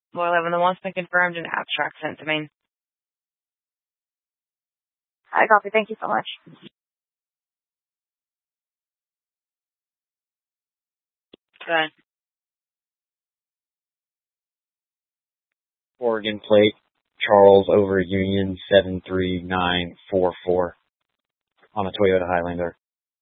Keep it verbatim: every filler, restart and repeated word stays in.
Boy eleven, the one's been confirmed and abstract sent to me. I copy. Thank you so much. Good. Oregon plate, Charles over Union seven three nine four four on a Toyota Highlander.